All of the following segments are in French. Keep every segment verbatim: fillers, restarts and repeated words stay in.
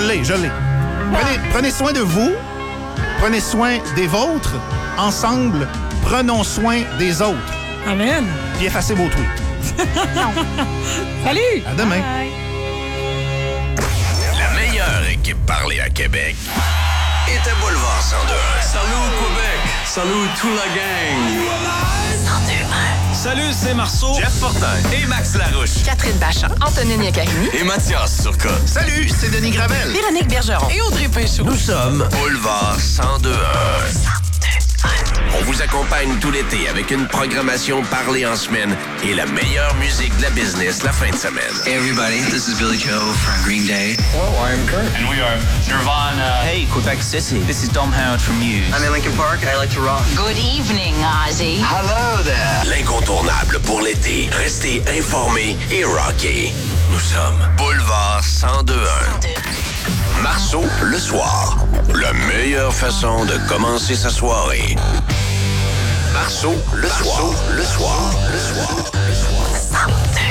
l'ai, je l'ai. Prenez, prenez soin de vous, prenez soin des vôtres. Ensemble, prenons soin des autres. Amen. Puis effacez vos tweets. Salut! À demain. Bye. La meilleure équipe parlée à Québec était Boulevard cent deux un. Salut Québec! Salut toute la gang! cent deux un. Salut, c'est Marceau, Jeff Fortin et Max Larouche. Catherine Bachand, Antonine Yacarimi et Mathias Turcotte. Salut, c'est Denis Gravel. Véronique Bergeron et Audrey Péchaud. Nous sommes Boulevard cent deux un. On vous accompagne tout l'été avec une programmation parlée en semaine et la meilleure musique de la business la fin de semaine. Hey everybody, this is Billy Joe from Green Day. Hello, I'm Kurt. And we are Nirvana. Hey, Quebec City. This is Dom Howard from Muse. I'm in Lincoln Park. I like to rock. Good evening, Ozzy. Hello there. L'incontournable pour l'été. Restez informés et rockés. Nous sommes Boulevard cent deux un. Marceau, le soir. La meilleure façon de commencer sa soirée. Marceau, le soir. Le soir. Le soir. Le soir. cent deux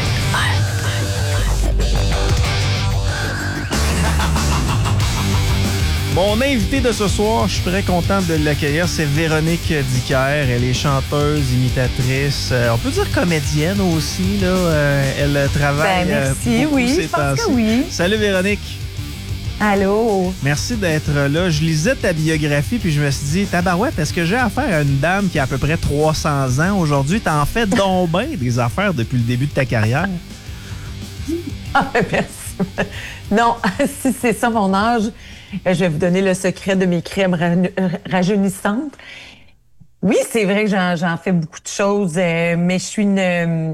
un. Mon invité de ce soir, je suis très content de l'accueillir, c'est Véronique Dicker. Elle est chanteuse, imitatrice, euh, on peut dire comédienne aussi. Là. Euh, elle travaille. Ben, merci, euh, beaucoup oui, ces je pense temps-ci. que oui. Salut Véronique. Allô? Merci d'être là. Je lisais ta biographie puis je me suis dit, tabarouette, est-ce que j'ai affaire à une dame qui a à peu près trois cents ans aujourd'hui? T'en fais donc bien des affaires depuis le début de ta carrière. Ah, merci. Non, si c'est ça mon âge, je vais vous donner le secret de mes crèmes ra- rajeunissantes. Oui, c'est vrai que j'en, j'en fais beaucoup de choses, euh, mais je suis une... Euh,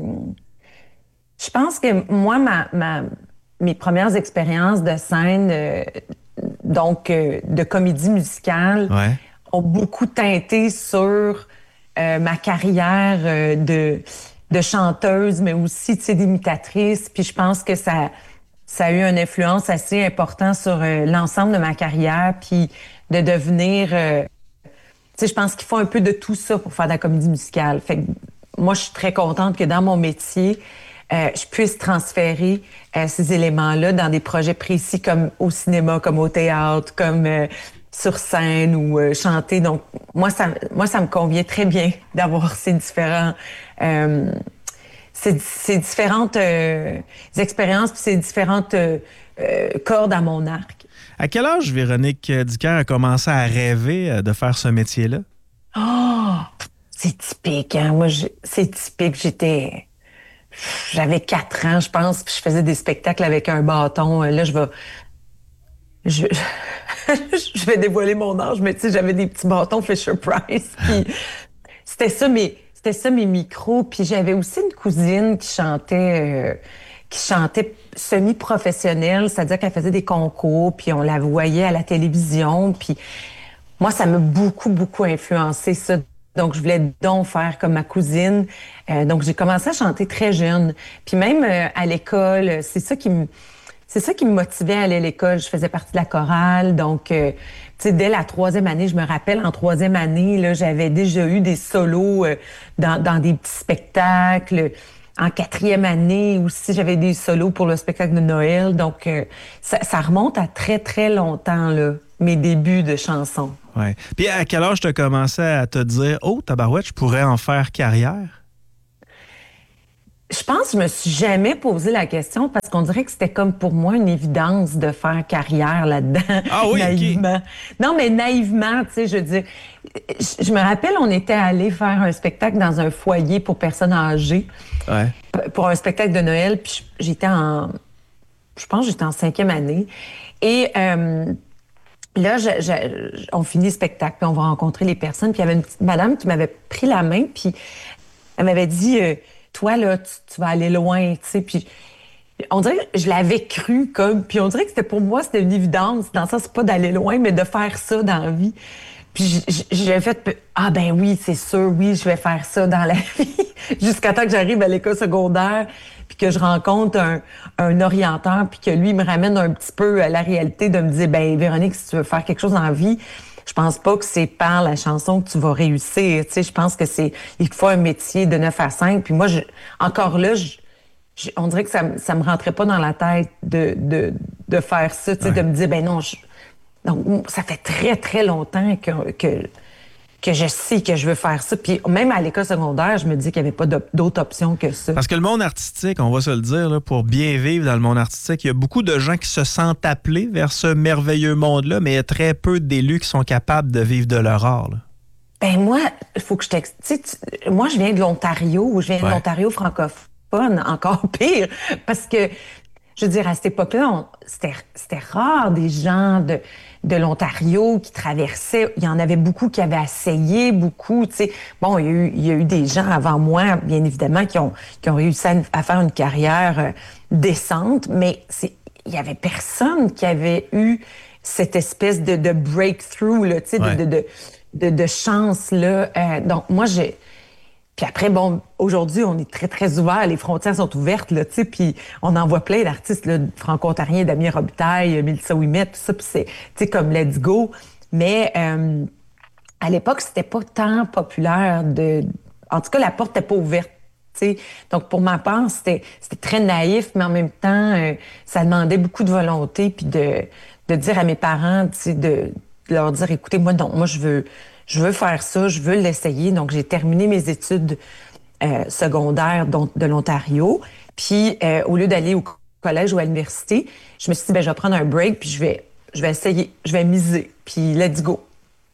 je pense que moi, ma... ma mes premières expériences de scène, euh, donc euh, de comédie musicale, Ouais. ont beaucoup teinté sur euh, ma carrière euh, de, de chanteuse, mais aussi, tu sais, d'imitatrice. Puis je pense que ça, ça a eu une influence assez importante sur euh, l'ensemble de ma carrière, puis de devenir... Euh, tu sais, je pense qu'il faut un peu de tout ça pour faire de la comédie musicale. Fait que moi, je suis très contente que dans mon métier, Euh, je puisse transférer euh, ces éléments-là dans des projets précis comme au cinéma, comme au théâtre, comme euh, sur scène ou euh, chanter. Donc, moi, ça, moi, ça me convient très bien d'avoir ces différents, euh, ces, ces différentes euh, expériences puis ces différentes euh, euh, cordes à mon arc. À quel âge Véronique Dicker a commencé à rêver de faire ce métier-là? Oh! C'est typique, hein? Moi, je, c'est typique. J'étais... J'avais quatre ans, je pense, puis je faisais des spectacles avec un bâton. Là, je vais... Je, je vais dévoiler mon âge, mais tu sais, j'avais des petits bâtons Fisher-Price, puis c'était ça mes, c'était ça mes micros. Puis j'avais aussi une cousine qui chantait... Euh, qui chantait semi-professionnelle, c'est-à-dire qu'elle faisait des concours, puis on la voyait à la télévision. Puis moi, ça m'a beaucoup, beaucoup influencé, ça. Donc, je voulais donc faire comme ma cousine. Euh, donc, j'ai commencé à chanter très jeune. Puis même euh, à l'école, c'est ça qui me, c'est ça qui me motivait à aller à l'école. Je faisais partie de la chorale. Donc, euh, tu sais, dès la troisième année, je me rappelle, en troisième année, là, j'avais déjà eu des solos euh, dans, dans des petits spectacles. En quatrième année aussi, j'avais des solos pour le spectacle de Noël. Donc, euh, ça, ça remonte à très, très longtemps, là, mes débuts de chansons. Ouais. Puis à quel âge tu as commencé à te dire « Oh, tabarouette, je pourrais en faire carrière » ? Je pense que je me suis jamais posé la question parce qu'on dirait que c'était comme pour moi une évidence de faire carrière là-dedans. Ah oui, naïvement. OK. Non, mais naïvement, tu sais, je veux dire, je, je me rappelle, on était allé faire un spectacle dans un foyer pour personnes âgées. Ouais. Pour un spectacle de Noël, puis j'étais en... Je pense que j'étais en cinquième année. Et... Euh, Là, je, je, on finit le spectacle, puis on va rencontrer les personnes. Puis il y avait une petite madame qui m'avait pris la main, puis elle m'avait dit euh, « Toi, là, tu, tu vas aller loin, tu sais. » Puis on dirait que je l'avais cru, comme. Puis on dirait que c'était pour moi, c'était une évidence. Dans ça, c'est pas d'aller loin, mais de faire ça dans la vie. Puis j'ai fait « Ah ben oui, c'est sûr, oui, je vais faire ça dans la vie. » Jusqu'à temps que j'arrive à l'école secondaire, puis que je rencontre un, un orienteur, puis que lui me ramène un petit peu à la réalité de me dire, ben Véronique, si tu veux faire quelque chose dans la vie, je pense pas que c'est par la chanson que tu vas réussir. Tu sais, je pense que c'est, il faut un métier de neuf à cinq. Puis moi, je, encore là, je, je, on dirait que ça, ça me rentrait pas dans la tête de, de, de faire ça, tu sais, ouais. de me dire, ben non, je... Donc, ça fait très, très longtemps que, que, que je sais que je veux faire ça. Puis même à l'école secondaire, je me dis qu'il n'y avait pas d'autres options que ça. Parce que le monde artistique, on va se le dire, là, pour bien vivre dans le monde artistique, il y a beaucoup de gens qui se sentent appelés vers ce merveilleux monde-là, mais il y a très peu d'élus qui sont capables de vivre de leur art, là. Ben moi, il faut que je t'explique. Moi, je viens de l'Ontario, je viens ouais. de l'Ontario francophone, encore pire, parce que, je veux dire, à cette époque-là, on, c'était, c'était rare des gens de, de l'Ontario qui traversaient. Il y en avait beaucoup qui avaient essayé, beaucoup, tu sais. Bon, il y a eu, il y a eu des gens avant moi, bien évidemment, qui ont, qui ont réussi à, à faire une carrière euh, décente, mais c'est, il y avait personne qui avait eu cette espèce de, de breakthrough, là, tu sais, ouais. de, de, de De, de chance, là. Euh, donc, moi, j'ai... Puis après, bon, aujourd'hui, on est très, très ouvert. Les frontières sont ouvertes, là, tu sais, puis on en voit plein d'artistes, là, franco-ontariens, Damien Robitaille, Mélissa Ouimet, tout ça, puis c'est, tu sais, comme Let's Go. Mais euh, à l'époque, c'était pas tant populaire de... En tout cas, la porte n'était pas ouverte, tu sais. Donc, pour ma part, c'était, c'était très naïf, mais en même temps, euh, ça demandait beaucoup de volonté, puis de, de dire à mes parents, tu sais, de... de leur dire, écoutez, moi, non, moi, je veux, je veux faire ça, je veux l'essayer. Donc, j'ai terminé mes études euh, secondaires donc, de l'Ontario. Puis, euh, au lieu d'aller au collège ou à l'université, je me suis dit, ben, je vais prendre un break, puis je vais, je vais essayer, je vais miser, puis let's go.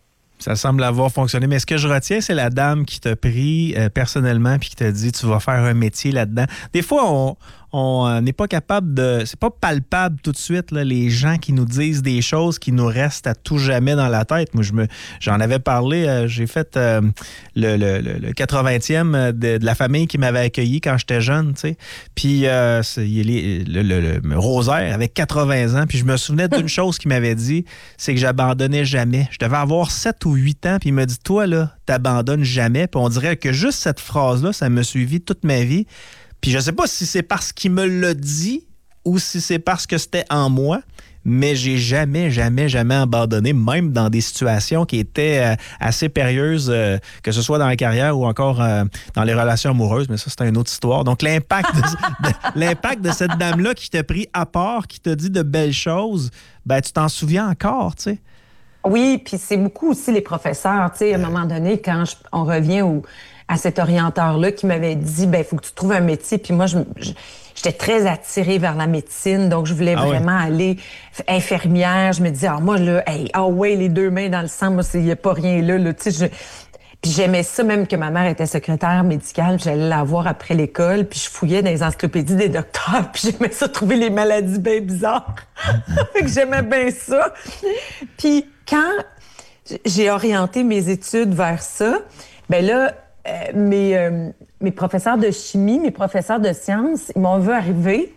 Ça semble avoir fonctionné. Mais ce que je retiens, c'est la dame qui t'a pris euh, personnellement puis qui t'a dit, tu vas faire un métier là-dedans. Des fois, on... on n'est pas capable de... C'est pas palpable tout de suite, là, les gens qui nous disent des choses qui nous restent à tout jamais dans la tête. Moi, je me, j'en avais parlé, euh, j'ai fait euh, le, le, le quatre-vingtième de, de la famille qui m'avait accueilli quand j'étais jeune, tu sais. Puis, euh, c'est, le, le, le, le Rosaire avec quatre-vingts ans, puis je me souvenais d'une chose qu'il m'avait dit, c'est que j'abandonnais jamais. Je devais avoir sept ou huit ans, puis il m'a dit, toi, là, t'abandonnes jamais. Puis on dirait que juste cette phrase-là, ça m'a suivi toute ma vie. Puis je sais pas si c'est parce qu'il me l'a dit ou si c'est parce que c'était en moi, mais j'ai jamais, jamais, jamais abandonné, même dans des situations qui étaient euh, assez périlleuses, euh, que ce soit dans la carrière ou encore euh, dans les relations amoureuses, mais ça, c'est une autre histoire. Donc, l'impact de, de, l'impact de cette dame-là qui t'a pris à part, qui t'a dit de belles choses, ben tu t'en souviens encore, tu sais. Oui, puis c'est beaucoup aussi les professeurs, tu sais, à un moment donné, quand je, on revient au... à cet orienteur-là qui m'avait dit, ben, il faut que tu trouves un métier. Puis moi, je, je, j'étais très attirée vers la médecine, donc je voulais ah vraiment ouais. aller infirmière. Je me disais, ah, moi, là, hey, ah ouais, les deux mains dans le sang, moi, il n'y a pas rien là, là, tu sais. Je... Puis j'aimais ça, même que ma mère était secrétaire médicale, puis j'allais la voir après l'école, puis je fouillais dans les encyclopédies des docteurs, puis j'aimais ça, trouver les maladies bien bizarres. Fait que j'aimais bien ça. Puis quand j'ai orienté mes études vers ça, ben là, Euh, mes, euh, mes professeurs de chimie, mes professeurs de sciences, ils m'ont vu arriver.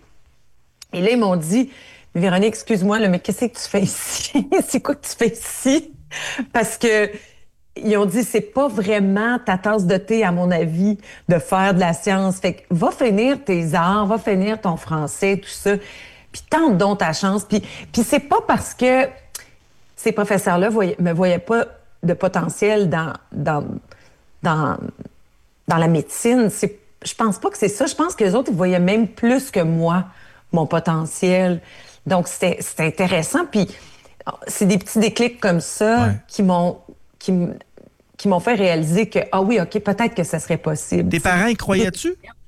Et là, ils m'ont dit, Véronique, excuse-moi, là, mais qu'est-ce que tu fais ici? C'est quoi que tu fais ici? Parce que ils ont dit, c'est pas vraiment ta tasse de thé, à mon avis, de faire de la science. Fait que va finir tes arts, va finir ton français, tout ça. Puis tente donc ta chance. Puis, puis c'est pas parce que ces professeurs-là voyaient, me voyaient pas de potentiel dans... dans Dans, dans la médecine, c'est, je pense pas que c'est ça. Je pense que les autres, ils voyaient même plus que moi mon potentiel. Donc, c'était, c'était intéressant. Puis, c'est des petits déclics comme ça ouais. qui m'ont qui, qui m'ont fait réaliser que, ah oui, OK, peut-être que ça serait possible. Tes parents, y croyaient-tu?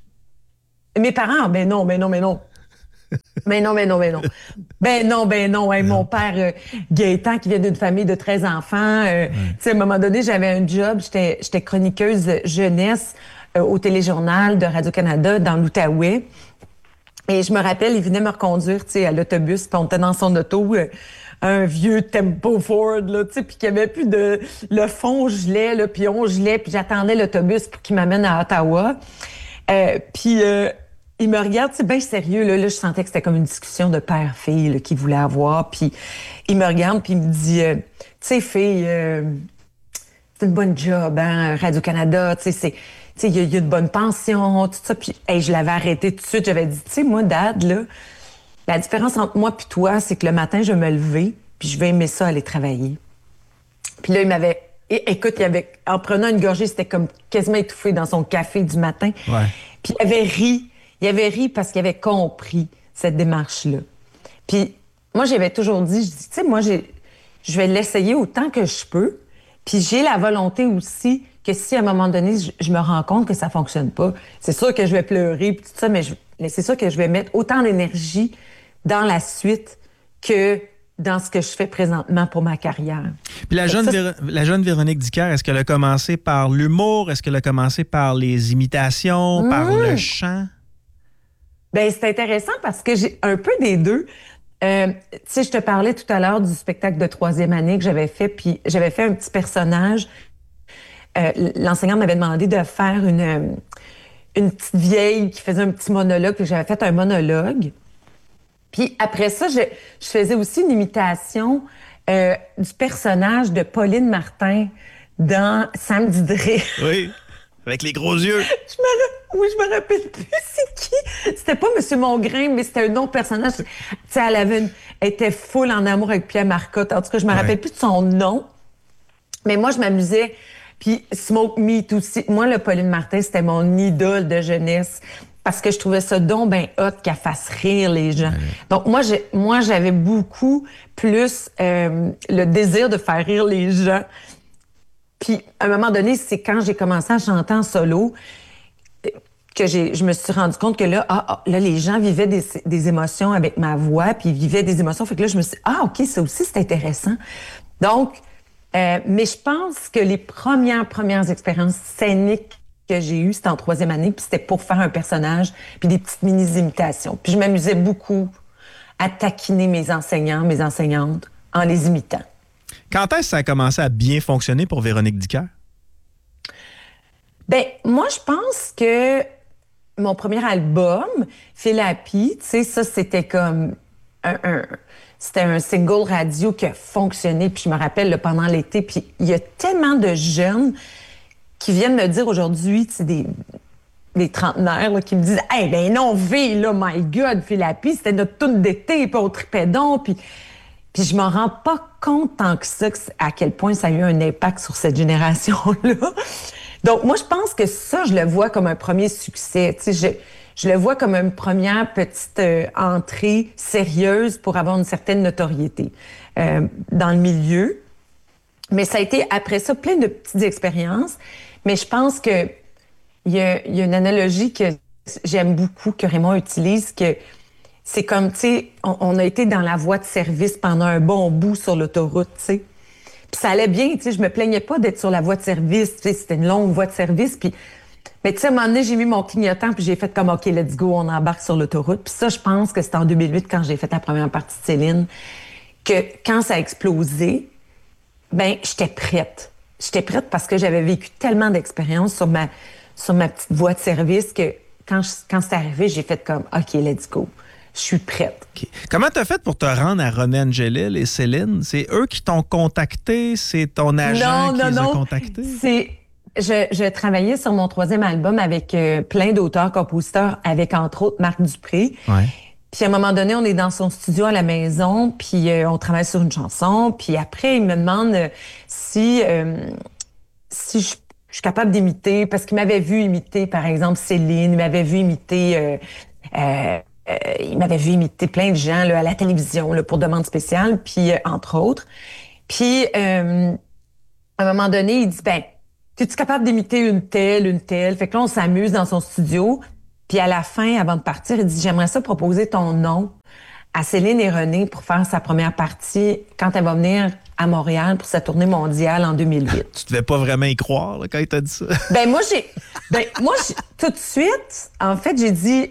Mes parents, ben non, ben non, ben non. Ben non, ben non, ben non. Ben non, ben non. Hey, mon père, euh, Gaétan, qui vient d'une famille de treize enfants, euh, ouais. tu sais, à un moment donné, j'avais un job, j'étais, j'étais chroniqueuse jeunesse euh, au téléjournal de Radio-Canada dans l'Outaouais. Et je me rappelle, il venait me reconduire, tu sais, à l'autobus, puis on était dans son auto, euh, un vieux Tempo Ford, là, tu sais, puis qu'il n'y avait plus de... Le fond gelait, là, puis on gelait, puis j'attendais l'autobus pour qu'il m'amène à Ottawa. Euh, puis... Euh, il me regarde, c'est bien sérieux, là. Là, je sentais que c'était comme une discussion de père-fille, là, qu'il voulait avoir. Puis il me regarde, puis il me dit, euh, tu sais, fille, euh, c'est une bonne job, hein, Radio-Canada, tu sais, c'est... Tu sais, il y, y a une bonne pension, tout ça. Puis, hey, je l'avais arrêté tout de suite. J'avais dit, tu sais, moi, Dad, là, la différence entre moi puis toi, c'est que le matin, je vais me lever, puis je vais aimer ça, aller travailler. Puis là, il m'avait... Et, écoute, il avait, en prenant une gorgée, c'était comme quasiment étouffé dans son café du matin. Ouais. Puis il avait ri. Il avait ri parce qu'il avait compris cette démarche-là. Puis moi, j'avais toujours dit, je dis, tu sais, moi, j'ai, je vais l'essayer autant que je peux. Puis j'ai la volonté aussi que si à un moment donné, je, je me rends compte que ça fonctionne pas, c'est sûr que je vais pleurer puis tout ça, mais, je, mais c'est sûr que je vais mettre autant d'énergie dans la suite que dans ce que je fais présentement pour ma carrière. Puis la jeune, ça, Véro- la jeune Véronique Dicker, est-ce qu'elle a commencé par l'humour? Est-ce qu'elle a commencé par les imitations, mmh. par le chant? Bien, c'est intéressant parce que j'ai un peu des deux. Euh, tu sais, je te parlais tout à l'heure du spectacle de troisième année que j'avais fait, puis j'avais fait un petit personnage. Euh, l'enseignante m'avait demandé de faire une, une petite vieille qui faisait un petit monologue, puis j'avais fait un monologue. Puis après ça, je, je faisais aussi une imitation euh, du personnage de Pauline Martin dans Sam Didré. Oui, avec les gros yeux. Je me, oui, je me rappelle plus c'est qui. C'était pas M. Mongrain, mais c'était un autre personnage. Tu sais, elle avait une, elle était full en amour avec Pierre Marcotte. En tout cas, je me ouais. rappelle plus de son nom. Mais moi, je m'amusais. Puis Smoke Meat aussi. Moi, le Pauline Martin, c'était mon idole de jeunesse. Parce que je trouvais ça donc ben hot qu'elle fasse rire les gens. Ouais. Donc, moi, j'ai, moi, j'avais beaucoup plus euh, le désir de faire rire les gens. Puis, à un moment donné, c'est quand j'ai commencé à chanter en solo que j'ai, je me suis rendu compte que là, ah, ah, là, les gens vivaient des, des émotions avec ma voix, puis ils vivaient des émotions. Fait que là, je me suis dit, ah, OK, ça aussi, c'est intéressant. Donc, euh, mais je pense que les premières, premières expériences scéniques que j'ai eues, c'était en troisième année, puis c'était pour faire un personnage, puis des petites mini-imitations. Puis je m'amusais beaucoup à taquiner mes enseignants, mes enseignantes, en les imitant. Quand est-ce que ça a commencé à bien fonctionner pour Véronique Dicker? Bien, moi, je pense que mon premier album, Feel Happy, tu sais, ça, c'était comme un, un, c'était un single radio qui a fonctionné. Puis je me rappelle, là, pendant l'été, puis il y a tellement de jeunes qui viennent me dire aujourd'hui, tu sais, des, des trentenaires, là, qui me disent « Hey, ben non, V, là, my God, Feel Happy, c'était notre toune d'été, puis on tripait donc, puis... » Puis je m'en rends pas compte tant que ça, à quel point ça a eu un impact sur cette génération-là. Donc, moi, je pense que ça, je le vois comme un premier succès. Tu sais, je, je le vois comme une première petite euh, entrée sérieuse pour avoir une certaine notoriété euh, dans le milieu. Mais ça a été, après ça, plein de petites expériences. Mais je pense que il y a, y a une analogie que j'aime beaucoup, que Raymond utilise, que c'est comme, tu sais, on, on a été dans la voie de service pendant un bon bout sur l'autoroute, tu sais. Puis ça allait bien, tu sais, je me plaignais pas d'être sur la voie de service, tu sais, c'était une longue voie de service. Puis, mais tu sais, à un moment donné, j'ai mis mon clignotant, puis j'ai fait comme, OK, let's go, on embarque sur l'autoroute. Puis ça, je pense que c'était en deux mille huit, quand j'ai fait la première partie de Céline, que quand ça a explosé, ben j'étais prête. J'étais prête parce que j'avais vécu tellement d'expériences sur ma, sur ma petite voie de service que quand, je, quand c'est arrivé, j'ai fait comme, OK, let's go. Je suis prête. Okay. Comment tu as fait pour te rendre à René Angelil et Céline? C'est eux qui t'ont contacté? C'est ton agent non, qui non, les non. a contactés? C'est... Je, je travaillais sur mon troisième album avec euh, plein d'auteurs, compositeurs, avec entre autres Marc Dupré. Ouais. Puis à un moment donné, on est dans son studio à la maison, puis euh, on travaille sur une chanson. Puis après, il me demande euh, si, euh, si je, je suis capable d'imiter, parce qu'il m'avait vu imiter, par exemple, Céline, il m'avait vu imiter... Euh, euh, Euh, il m'avait vu imiter plein de gens là, à la télévision là, pour demande spéciale, puis euh, entre autres. Puis, euh, à un moment donné, il dit, ben, es-tu capable d'imiter une telle, une telle? Fait que là, on s'amuse dans son studio. Puis à la fin, avant de partir, il dit, j'aimerais ça proposer ton nom à Céline et René pour faire sa première partie quand elle va venir à Montréal pour sa tournée mondiale en deux mille huit. Tu devais pas vraiment y croire là, quand il t'a dit ça? Ben moi, j'ai... Ben moi, j'ai, tout de suite, en fait, j'ai dit...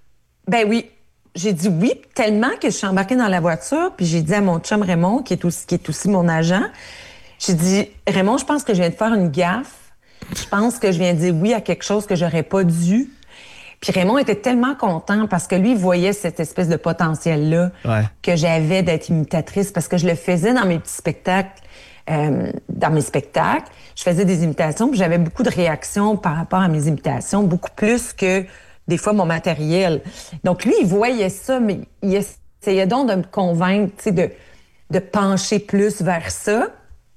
Ben oui, j'ai dit oui, tellement que je suis embarquée dans la voiture, puis j'ai dit à mon chum Raymond, qui est aussi, qui est aussi mon agent, j'ai dit, Raymond, je pense que je viens de faire une gaffe. Je pense que je viens de dire oui à quelque chose que j'aurais pas dû. Puis Raymond était tellement content parce que lui, il voyait cette espèce de potentiel-là ouais. que j'avais d'être imitatrice, parce que je le faisais dans mes petits spectacles. Euh, dans mes spectacles, je faisais des imitations, puis j'avais beaucoup de réactions par rapport à mes imitations, beaucoup plus que des fois mon matériel. Donc lui, il voyait ça, mais il essayait donc de me convaincre, tu sais, de, de pencher plus vers ça.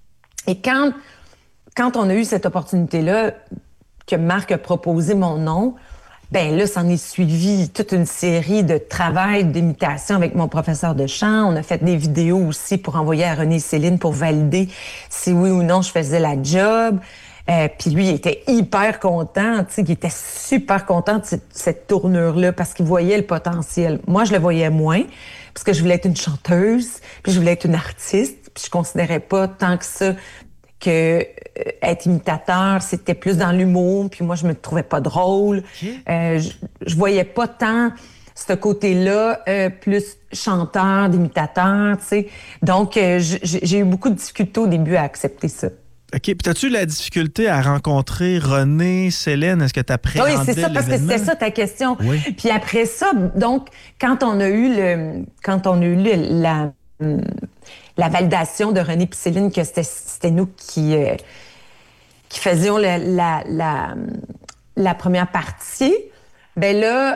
Et quand, quand on a eu cette opportunité-là, que Marc a proposé mon nom, Ben là, s'en est suivi toute une série de travail d'imitation avec mon professeur de chant. On a fait des vidéos aussi pour envoyer à René et Céline pour valider si oui ou non je faisais la job. Euh, puis lui, il était hyper content, tu sais, il était super content de cette, cette tournure-là parce qu'il voyait le potentiel. Moi, je le voyais moins parce que je voulais être une chanteuse, puis je voulais être une artiste, puis je considérais pas tant que ça que euh, être imitateur, c'était plus dans l'humour, puis moi, je me trouvais pas drôle. Okay. Euh, je, je voyais pas tant ce côté-là, euh, plus chanteur, d'imitateur, tu sais. Donc, euh, j'ai eu beaucoup de difficultés au début à accepter ça. OK. Puis, as-tu eu la difficulté à rencontrer René, Céline? Est-ce que tu appréhendais Oui, c'est ça, parce que c'était ça ta question. Oui. Puis après ça, donc, quand on a eu le, quand on a eu le, la, la validation de René et Céline que c'était, c'était nous qui, euh, qui faisions la, la, la, la première partie, ben là,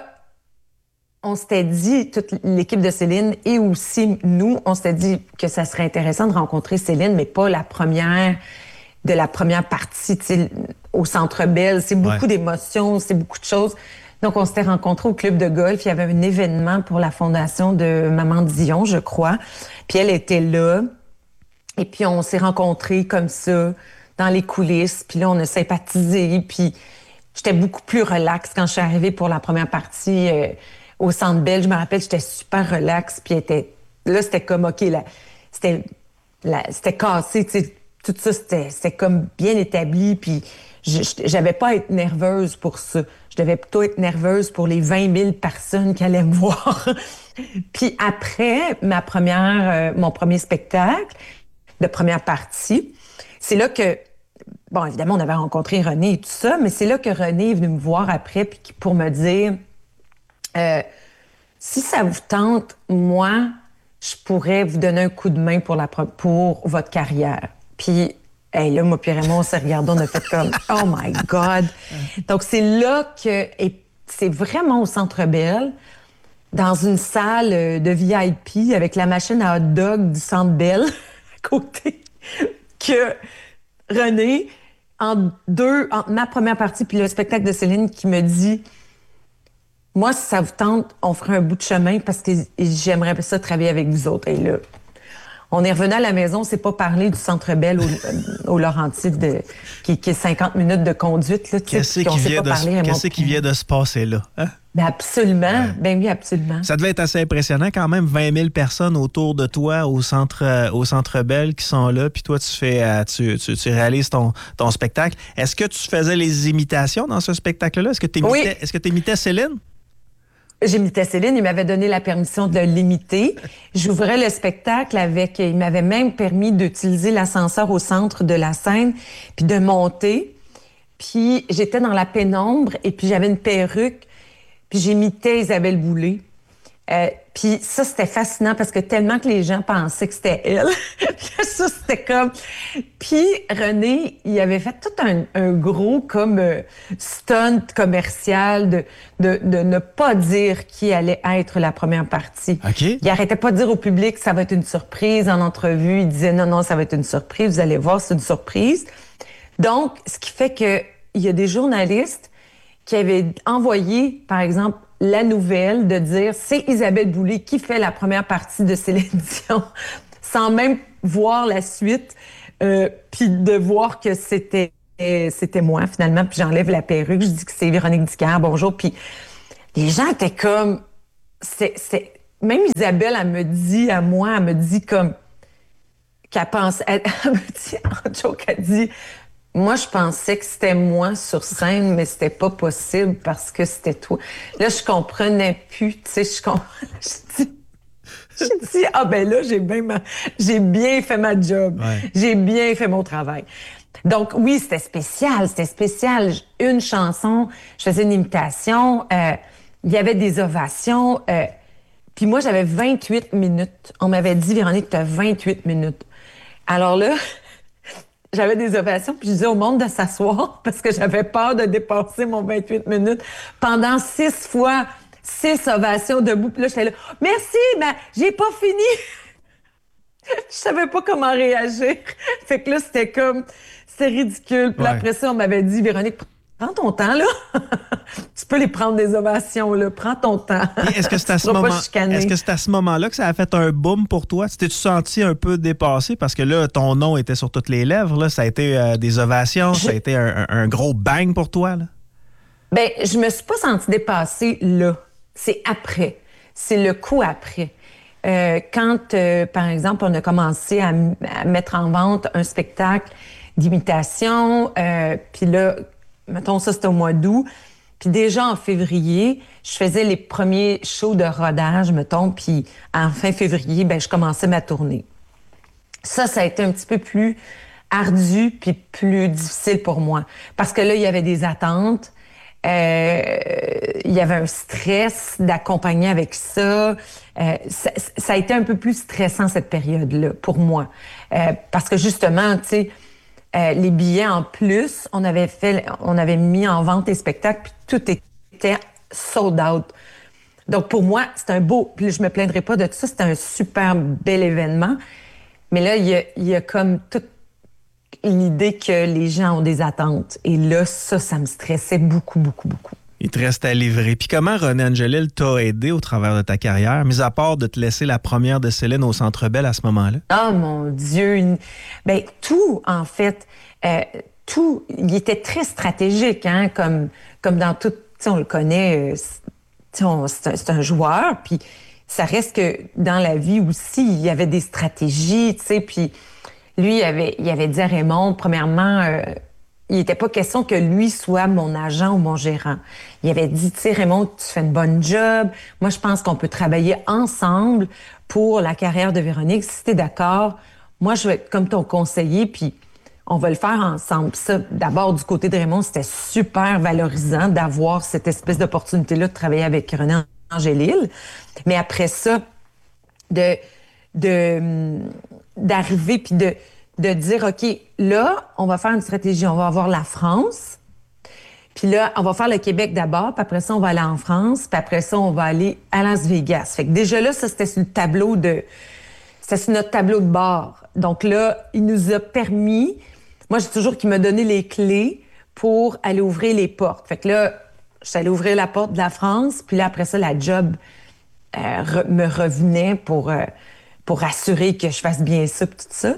on s'était dit, toute l'équipe de Céline et aussi nous, on s'était dit que ça serait intéressant de rencontrer Céline, mais pas la première... de la première partie, tu sais, au Centre Bell. C'est beaucoup ouais. d'émotions, c'est beaucoup de choses. Donc, on s'était rencontrés au club de golf. Il y avait un événement pour la fondation de Maman Dion, je crois. Puis elle était là. Et puis, on s'est rencontrés comme ça, dans les coulisses. Puis là, on a sympathisé. Puis, j'étais beaucoup plus relax quand je suis arrivée pour la première partie euh, au Centre Bell. Je me rappelle, j'étais super relax. Puis, était... là, c'était comme, OK, là, c'était, là, c'était cassé, tu sais. Tout ça, c'était, c'était comme bien établi, puis je, j'avais pas à être nerveuse pour ça. Je devais plutôt être nerveuse pour les vingt mille personnes qui allaient me voir. Puis après, ma première, euh, mon premier spectacle de première partie, c'est là que, bon, évidemment, on avait rencontré René et tout ça, mais c'est là que René est venu me voir après puis pour me dire, euh, si ça vous tente, moi, je pourrais vous donner un coup de main pour, la, pour votre carrière. Puis, hey, là, moi puis Raymond, on s'est regardé, on a fait comme « Oh my God! » Donc, c'est là que... Et c'est vraiment au Centre Bell, dans une salle de V I P avec la machine à hot dog du Centre Bell à côté, que René, en deux, entre ma première partie puis le spectacle de Céline, qui me dit « Moi, si ça vous tente, on fera un bout de chemin parce que j'aimerais ça travailler avec vous autres. » Et là... On est revenu à la maison, on s'est pas parlé du Centre Bell au, au Laurentides, de, qui, qui est cinquante minutes de conduite. Là, qu'est-ce qui, vient de, parlé, qu'est-ce qui vient de se passer là? Hein? Ben absolument. Ouais. Ben oui, absolument. Ça devait être assez impressionnant quand même, vingt mille personnes autour de toi au Centre, euh, au Centre Bell qui sont là, puis toi, tu fais, euh, tu, tu, tu réalises ton, ton spectacle. Est-ce que tu faisais les imitations dans ce spectacle-là? Est-ce que tu imitais, oui. est-ce que tu imitais Céline? J'imitais Céline, il m'avait donné la permission de l'imiter. J'ouvrais le spectacle avec... Il m'avait même permis d'utiliser l'ascenseur au centre de la scène, puis de monter. Puis j'étais dans la pénombre, et puis j'avais une perruque, puis j'imitais Isabelle Boulay. Euh, puis ça, c'était fascinant, parce que tellement que les gens pensaient que c'était elle. Ça, c'était comme... Puis René, il avait fait tout un, un gros comme euh, stunt commercial de, de, de ne pas dire qui allait être la première partie. Okay. Il arrêtait pas de dire au public ça va être une surprise. En entrevue, il disait non, non, ça va être une surprise. Vous allez voir, c'est une surprise. Donc, ce qui fait que il y a des journalistes qui avaient envoyé, par exemple, la nouvelle de dire c'est Isabelle Boulay qui fait la première partie de Céline Dion, sans même voir la suite, euh, puis de voir que c'était euh, c'était moi finalement, puis j'enlève la perruque, je dis que c'est Véronique Dicker, bonjour, puis les gens étaient comme, c'est, c'est... même Isabelle, elle me dit à moi, elle me dit comme, qu'elle pense, elle, elle me dit, en joke, elle dit, moi, je pensais que c'était moi sur scène, mais c'était pas possible parce que c'était toi. Là, je comprenais plus, tu sais, je comprenais. Je dis, je dis, ah ben là, j'ai bien, ma... j'ai bien fait ma job. Ouais. J'ai bien fait mon travail. Donc, oui, c'était spécial, c'était spécial. Une chanson, je faisais une imitation, euh, il y avait des ovations. Euh, puis moi, j'avais vingt-huit minutes. On m'avait dit, Véronique, tu as vingt-huit minutes. Alors là... J'avais des ovations, puis je disais au monde de s'asseoir parce que j'avais peur de dépasser mon vingt-huit minutes. Pendant six fois, six ovations debout. Puis là, j'étais là, merci, mais j'ai pas fini. Je savais pas comment réagir. Fait que là, c'était comme, c'était ridicule. Puis ouais. Après ça, on m'avait dit, Véronique, prends ton temps, là. Tu peux les prendre des ovations, là. Prends ton temps. Et est-ce que c'est à ce moment, est-ce que c'est à ce moment-là que ça a fait un boom pour toi? T'es-tu senti un peu dépassé? Parce que là, ton nom était sur toutes les lèvres, là. Ça a été euh, des ovations, je... ça a été un, un, un gros bang pour toi, là. Ben, je me suis pas sentie dépassée, là. C'est après. C'est le coup après. Euh, quand, euh, par exemple, on a commencé à, à mettre en vente un spectacle d'imitation, euh, puis là, mettons ça, c'était au mois d'août, puis déjà en février, je faisais les premiers shows de rodage, mettons, puis en fin février, ben je commençais ma tournée. Ça, ça a été un petit peu plus ardu puis plus difficile pour moi, parce que là, il y avait des attentes. Euh, il y avait un stress d'accompagner avec ça. Euh, ça. Ça a été un peu plus stressant cette période-là pour moi. Euh, parce que justement, tu sais, euh, les billets en plus, on avait fait, on avait mis en vente les spectacles, puis tout était sold out. Donc pour moi, c'est un beau, puis je me plaindrai pas de tout ça, c'était un super bel événement. Mais là, il y a, il y a comme toute l'idée que les gens ont des attentes. Et là, ça, ça me stressait beaucoup, beaucoup, beaucoup. Il te reste à livrer. Puis comment René Angelil t'a aidé au travers de ta carrière, mis à part de te laisser la première de Céline au Centre Bell à ce moment-là? Oh mon Dieu! Une... Ben tout, en fait. Euh, tout. Il était très stratégique, hein, comme, comme dans tout... Tu sais, on le connaît, euh, on, c'est, un, c'est un joueur, puis ça reste que dans la vie aussi, il y avait des stratégies, tu sais, puis lui, il avait, il avait dit à Raymond, premièrement, euh, il n'était pas question que lui soit mon agent ou mon gérant. Il avait dit, tu sais, Raymond, tu fais une bonne job. Moi, je pense qu'on peut travailler ensemble pour la carrière de Véronique. Si t'es d'accord, moi, je vais être comme ton conseiller, puis on va le faire ensemble. Ça, d'abord, du côté de Raymond, c'était super valorisant d'avoir cette espèce d'opportunité-là de travailler avec René Angelil. Mais après ça, de... de d'arriver puis de, de dire, OK, là, on va faire une stratégie. On va avoir la France, puis là, on va faire le Québec d'abord, puis après ça, on va aller en France, puis après ça, on va aller à Las Vegas. Fait que déjà là, ça, c'était sur le tableau de... C'était sur notre tableau de bord. Donc là, il nous a permis... Moi, j'ai toujours qu'il m'a donné les clés pour aller ouvrir les portes. Fait que là, je suis allée ouvrir la porte de la France, puis là, après ça, la job euh, re- me revenait pour... Euh, pour assurer que je fasse bien ça, puis tout ça.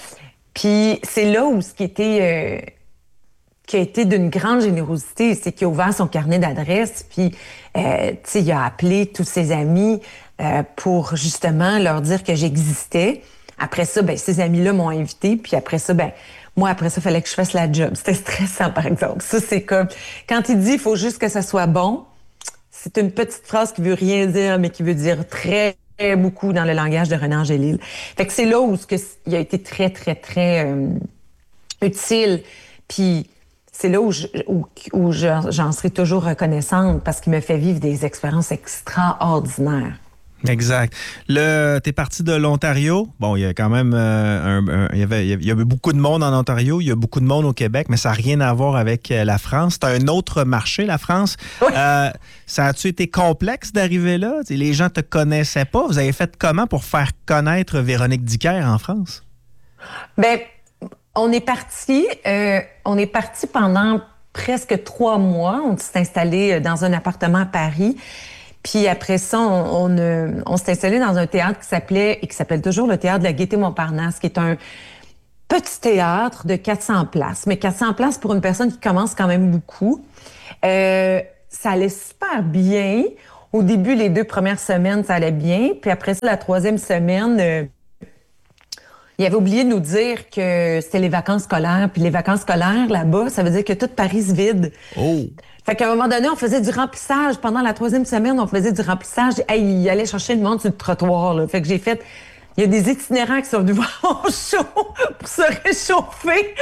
Puis c'est là où ce qui était, euh, qui a été d'une grande générosité, c'est qu'il a ouvert son carnet d'adresses, puis euh, tu sais, il a appelé tous ses amis euh, pour justement leur dire que j'existais. Après ça, ben ces amis-là m'ont invité, puis après ça, ben moi, après ça, il fallait que je fasse la job. C'était stressant, par exemple. Ça, c'est comme... Quand il dit « il faut juste que ça soit bon », c'est une petite phrase qui veut rien dire, mais qui veut dire très... très beaucoup dans le langage de René Angelil. Fait que c'est là où ce que il a été très, très, très euh, utile. Puis c'est là où, je, où, où je, j'en serai toujours reconnaissante parce qu'il me fait vivre des expériences extraordinaires. Exact. Le, t'es parti de l'Ontario. Bon, il y a quand même euh, un, un, il y avait, il y avait beaucoup de monde en Ontario, il y a beaucoup de monde au Québec, mais ça n'a rien à voir avec la France. C'est un autre marché, la France. Oui. Euh, ça a-tu été complexe d'arriver là? T'sais, les gens te connaissaient pas. Vous avez fait comment pour faire connaître Véronique Dicker en France? Bien, on est parti, euh, on est parti pendant presque trois mois. On s'est installé dans un appartement à Paris. Puis après ça, on, on, on s'est installé dans un théâtre qui s'appelait, et qui s'appelle toujours le Théâtre de la Gaîté-Montparnasse, qui est un petit théâtre de quatre cents places. Mais quatre cents places pour une personne qui commence quand même beaucoup. Euh, ça allait super bien. Au début, les deux premières semaines, ça allait bien. Puis après ça, la troisième semaine, euh, il avait oublié de nous dire que c'était les vacances scolaires. Puis les vacances scolaires, là-bas, ça veut dire que tout Paris se vide. Oh! Fait qu'à un moment donné, on faisait du remplissage. Pendant la troisième semaine, on faisait du remplissage. Hey, il allait chercher le monde sur le trottoir, là. Fait que j'ai fait... Il y a des itinérants qui sont venus voir mon show pour se réchauffer.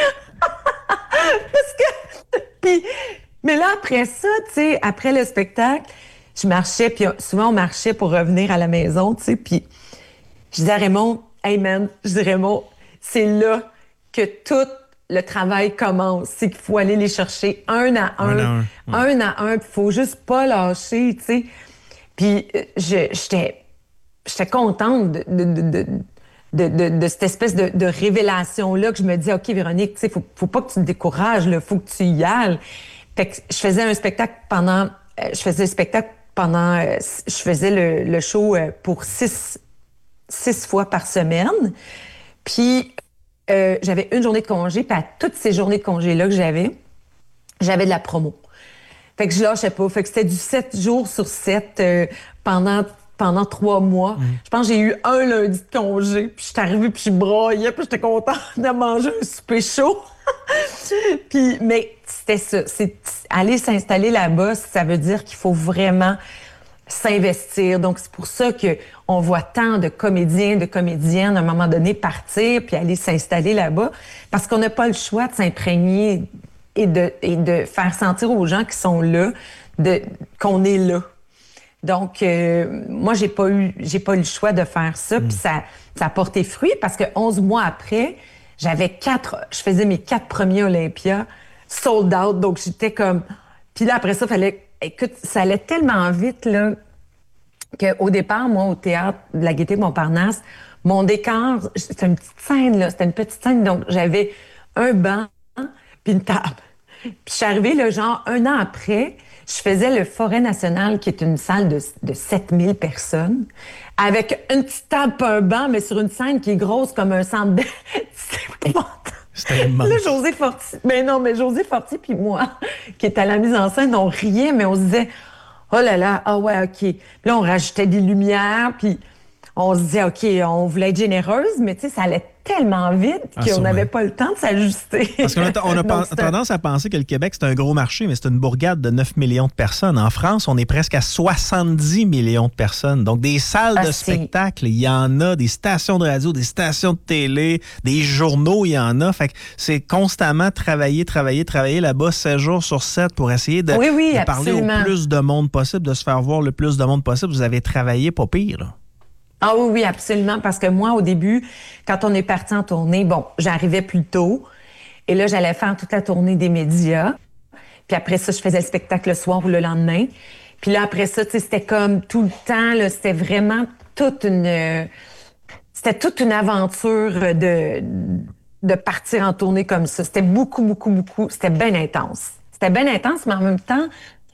Parce que... Puis... Mais là, après ça, tu sais, après le spectacle, je marchais, puis souvent, on marchait pour revenir à la maison, tu sais, puis je disais à Raymond, « Hey man, je dis Raymond, c'est là que tout le travail commence. C'est qu'il faut aller les chercher un à un, un à un, ouais. un, à un, puis il faut juste pas lâcher, tu sais. » Puis je, j'étais, j'étais contente de, de, de, de, de, de cette espèce de, de révélation-là que je me dis, « OK, Véronique, tu sais, faut, faut pas que tu te décourages, il faut que tu y ailles. » Fait que je faisais un spectacle pendant... Euh, je faisais le spectacle pendant... Euh, je faisais le, le show euh, pour six, six fois par semaine. Puis euh, j'avais une journée de congé. Puis à toutes ces journées de congé-là que j'avais, j'avais de la promo. Fait que je lâchais pas. Fait que c'était du sept jours sur sept euh, pendant... pendant trois mois. Mmh. Je pense que j'ai eu un lundi de congé, puis je suis arrivée, puis je broyais, puis j'étais contente de manger un souper chaud. Puis, mais c'était ça. C'est, aller s'installer là-bas, ça veut dire qu'il faut vraiment s'investir. Donc, c'est pour ça qu'on voit tant de comédiens, de comédiennes, à un moment donné, partir, puis aller s'installer là-bas, parce qu'on n'a pas le choix de s'imprégner et de, et de faire sentir aux gens qui sont là de, qu'on est là. Donc, euh, moi, j'ai pas eu, j'ai pas eu le choix de faire ça, mmh. puis ça, ça a porté fruit parce que onze mois après, j'avais quatre, je faisais mes quatre premiers Olympia sold out, donc j'étais comme, puis là après ça, fallait, écoute, ça allait tellement vite là qu'au départ, moi, au théâtre de la Gaîté Montparnasse, mon décor, c'était une petite scène là, c'était une petite scène, donc j'avais un banc puis une table. Puis je suis arrivée là, genre un an après. Je faisais le Forêt national, qui est une salle de, de sept mille personnes, avec une petite table et un banc, mais sur une scène qui est grosse comme un centre de... C'était immense. Là, José Fortier... Ben non, mais José Fortier puis moi, qui est à la mise en scène, on riait, mais on se disait, oh là là, ah ouais, OK. Puis là, on rajoutait des lumières, puis on se disait, OK, on voulait être généreuse, mais tu sais, ça allait tellement vite qu'on n'avait pas le temps de s'ajuster. Parce qu'on a, on a Donc, tendance à penser que le Québec, c'est un gros marché, mais c'est une bourgade de neuf millions de personnes. En France, on est presque à soixante-dix millions de personnes. Donc, des salles ah, de c'est... spectacle, il y en a, des stations de radio, des stations de télé, des journaux, il y en a. Fait que c'est constamment travailler, travailler, travailler là-bas sept jours sur sept pour essayer de, oui, oui, de parler au plus de monde possible, de se faire voir le plus de monde possible. Vous avez travaillé pas pire, là. Ah oui, oui, absolument, parce que moi, au début, quand on est parti en tournée, bon, j'arrivais plus tôt, et là, j'allais faire toute la tournée des médias, puis après ça, je faisais le spectacle le soir ou le lendemain, puis là, après ça, tu sais, c'était comme tout le temps, là, c'était vraiment toute une... Euh, c'était toute une aventure de, de partir en tournée comme ça. C'était beaucoup, beaucoup, beaucoup, c'était bien intense. C'était bien intense, mais en même temps,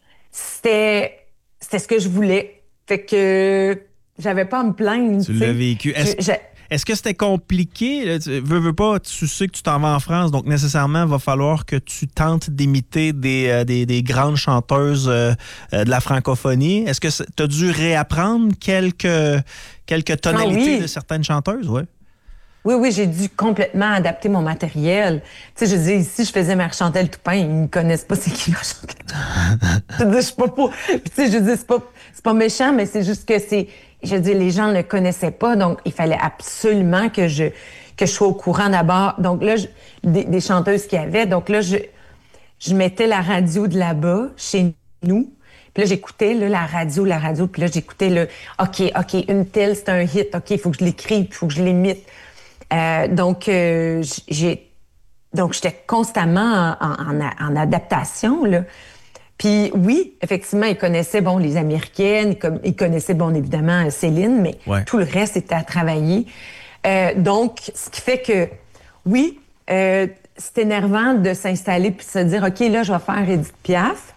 c'était, c'était ce que je voulais. Fait que... J'avais pas à me plaindre. Tu l'as vécu. Est-ce, je, je... est-ce que c'était compliqué? Tu veux, veux pas, tu sais que tu t'en vas en France, donc nécessairement, il va falloir que tu tentes d'imiter des, euh, des, des grandes chanteuses euh, euh, de la francophonie. Est-ce que tu as dû réapprendre quelques, quelques tonalités ah, oui. de certaines chanteuses? Ouais. Oui, oui, j'ai dû complètement adapter mon matériel. Tu sais, je dis ici, je faisais Marie-Chantal Toupin, ils me connaissent pas, c'est qui Marie-Chantal. Je dis, je suis pas pour... Puis, tu sais, je dis, c'est pas, c'est pas méchant, mais c'est juste que c'est... Je dis, les gens ne le connaissaient pas, donc il fallait absolument que je que je sois au courant d'abord. Donc là, je, des, des chanteuses qu'il y avait. Donc là, je, je mettais la radio de là-bas, chez nous. Puis là, j'écoutais là, la radio, la radio. Puis là, j'écoutais le OK, OK, une telle, c'est un hit. OK, il faut que je l'écrive, il faut que je l'imite. Euh, donc, euh, j'ai donc j'étais constamment en, en, en adaptation, là. Puis oui, effectivement, ils connaissaient, bon, les Américaines, ils connaissaient, bon, évidemment, Céline, mais ouais. tout le reste était à travailler. Euh, donc, ce qui fait que, oui, euh, c'est énervant de s'installer puis de se dire, OK, là, je vais faire Édith Piaf.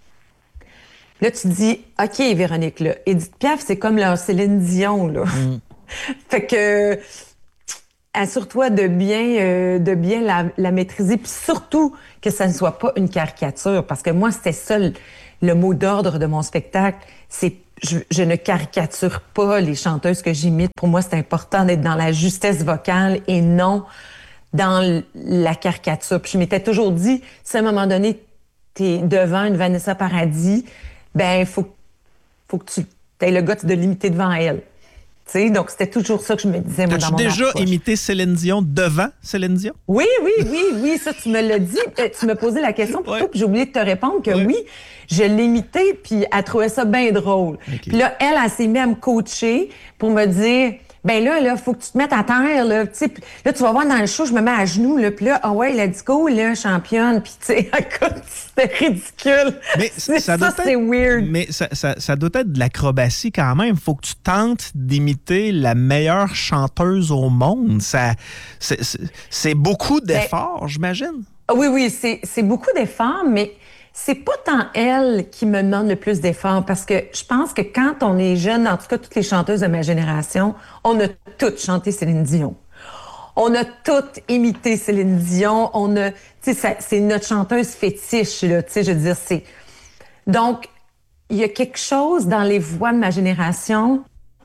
Là, tu te dis, OK, Véronique, là, Édith Piaf, c'est comme leur Céline Dion, là. Mm. Fait que... assure-toi de bien, euh, de bien la, la maîtriser, puis surtout que ça ne soit pas une caricature, parce que moi, c'était ça le, le mot d'ordre de mon spectacle, c'est je, je ne caricature pas les chanteuses que j'imite. Pour moi, c'est important d'être dans la justesse vocale et non dans la caricature. Puis je m'étais toujours dit, si à un moment donné, t'es devant une Vanessa Paradis, ben il faut, faut que tu aies le goût de l'imiter devant elle. T'sais, donc, c'était toujours ça que je me disais, moi, dans mon approche. As-tu déjà imité Céline Dion devant Céline Dion? Oui, oui, oui, oui, ça, tu me l'as dit. Tu m'as posé la question plutôt, ouais. puis j'ai oublié de te répondre que ouais. oui, je l'ai imité, puis elle trouvait ça bien drôle. Okay. Puis là, elle, elle s'est mise à me coacher pour me dire, ben là, là, faut que tu te mettes à terre, là, tu sais. Là, tu vas voir dans le show, je me mets à genoux, là, puis là, ah ouais, let's go, là, championne, puis tu sais, écoute, c'était ridicule. Mais c'est, ça, ça c'est être, weird. Mais ça, ça, ça doit être de l'acrobatie quand même. Faut que tu tentes d'imiter la meilleure chanteuse au monde. Ça, c'est, c'est, c'est beaucoup d'efforts, ben, j'imagine. Oui, oui, c'est, c'est beaucoup d'efforts, mais c'est pas tant elle qui me demande le plus d'efforts parce que je pense que quand on est jeune, en tout cas toutes les chanteuses de ma génération, on a toutes chanté Céline Dion. On a toutes imité Céline Dion. On a, tu sais, ça, c'est notre chanteuse fétiche, là. Tu sais, je veux dire, c'est. Donc, il y a quelque chose dans les voix de ma génération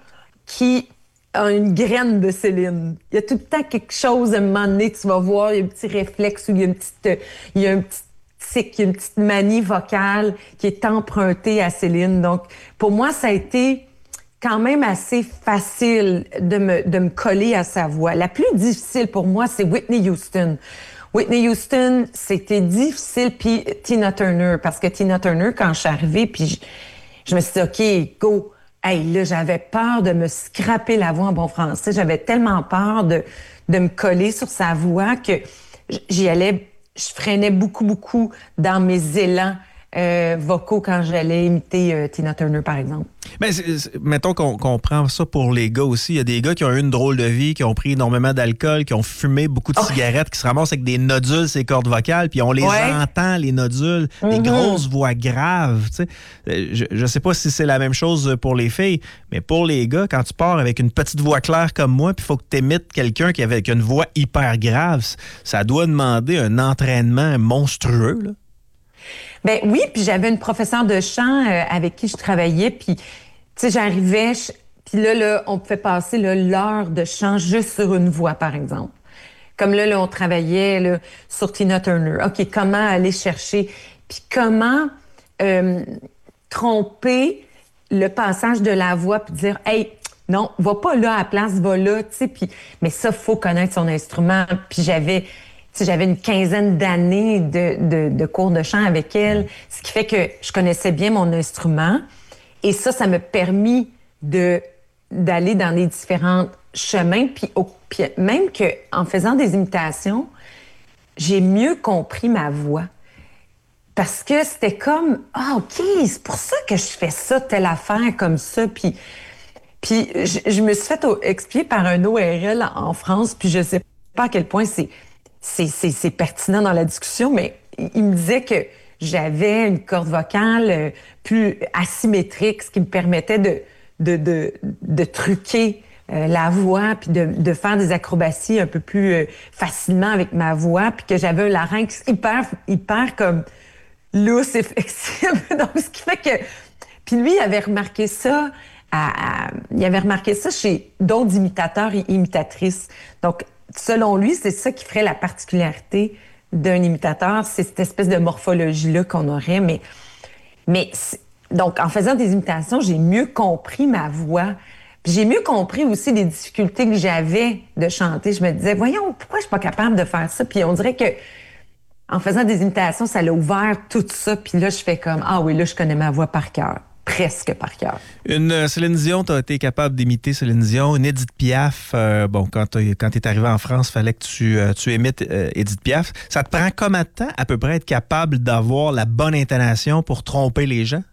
qui a une graine de Céline. Il y a tout le temps quelque chose, à un moment donné, tu vas voir, il y a un petit réflexe ou il y a une petite, il y a un petit tic, il y a une petite manie vocale qui est empruntée à Céline. Donc, pour moi, ça a été quand même assez facile de me, de me coller à sa voix. La plus difficile pour moi, c'est Whitney Houston. Whitney Houston, c'était difficile, puis Tina Turner, parce que Tina Turner, quand je suis arrivée, puis je, je me suis dit, OK, go. Hey, là, j'avais peur de me scraper la voix en bon français. J'avais tellement peur de, de me coller sur sa voix que j'y allais, je freinais beaucoup, beaucoup dans mes élans euh, vocaux quand j'allais imiter euh, Tina Turner, par exemple. Mais c'est, c'est, mettons qu'on, qu'on prend ça pour les gars aussi. Il y a des gars qui ont eu une drôle de vie, qui ont pris énormément d'alcool, qui ont fumé beaucoup de oh. cigarettes, qui se ramassent avec des nodules sur les cordes vocales, puis on les ouais. entend, les nodules, des mm-hmm. grosses voix graves. Tu sais. Je, je sais pas si c'est la même chose pour les filles, mais pour les gars, quand tu pars avec une petite voix claire comme moi, puis il faut que tu imites quelqu'un qui avait une voix hyper grave, ça doit demander un entraînement monstrueux, là. Ben oui, puis j'avais une professeure de chant euh, avec qui je travaillais, puis tu sais, j'arrivais, je, puis là, là, on pouvait passer là, l'heure de chant juste sur une voix, par exemple. Comme là, là on travaillait là, sur Tina Turner. OK, comment aller chercher, puis comment euh, tromper le passage de la voix, puis dire, hey, non, va pas là à la place, va là, tu sais, puis mais ça, faut connaître son instrument, puis j'avais... Tu sais, j'avais une quinzaine d'années de, de, de cours de chant avec elle, ce qui fait que je connaissais bien mon instrument. Et ça, ça m'a permis de, d'aller dans les différents chemins. Puis, au, puis même qu'en faisant des imitations, j'ai mieux compris ma voix. Parce que c'était comme, ah, OK, c'est pour ça que je fais ça, telle affaire comme ça. Puis, puis je, je me suis fait expliquer par un O R L en France, puis je sais pas à quel point c'est... C'est, c'est, c'est pertinent dans la discussion, mais il me disait que j'avais une corde vocale plus asymétrique, ce qui me permettait de, de, de, de truquer euh, la voix, puis de, de faire des acrobaties un peu plus euh, facilement avec ma voix, puis que j'avais un larynx hyper, hyper comme lousse et flexible. Donc, ce qui fait que... Puis lui, il avait remarqué ça, à, à... il avait remarqué ça chez d'autres imitateurs et imitatrices. Donc, selon lui, c'est ça qui ferait la particularité d'un imitateur, c'est cette espèce de morphologie-là qu'on aurait. Mais, mais donc, en faisant des imitations, j'ai mieux compris ma voix. Puis j'ai mieux compris aussi les difficultés que j'avais de chanter. Je me disais, voyons, pourquoi je suis pas capable de faire ça? Puis on dirait que en faisant des imitations, ça l'a ouvert tout ça. Puis là, je fais comme, ah oui, là, je connais ma voix par cœur. Presque par cœur. Une euh, Céline Dion, tu as été capable d'imiter Céline Dion. Une Édith Piaf, euh, bon, quand tu es arrivé en France, il fallait que tu, euh, tu imites euh, Édith Piaf. Ça te prend combien de temps à peu près être capable d'avoir la bonne intonation pour tromper les gens?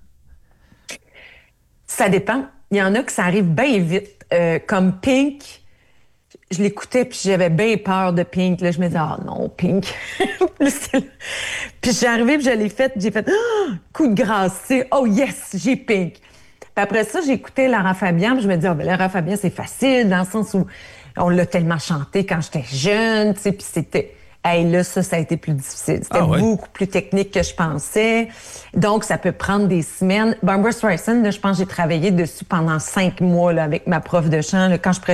Ça dépend. Il y en a que ça arrive bien vite. Euh, comme Pink, je l'écoutais puis j'avais bien peur de Pink. Là, je me disais, ah oh non, Pink. Puis j'ai arrivé puis je l'ai fait, j'ai fait, oh, coup de grâce, tu sais, oh yes, j'ai Pink. Puis après ça, j'ai écouté Lara Fabian puis je me dis, oh, ben, Lara Fabian, c'est facile dans le sens où on l'a tellement chanté quand j'étais jeune, tu sais, puis c'était, hey, là, ça, ça a été plus difficile. C'était ah ouais. beaucoup plus technique que je pensais. Donc, ça peut prendre des semaines. Barbra Streisand, là, je pense que j'ai travaillé dessus pendant cinq mois là, avec ma prof de chant. Là, quand je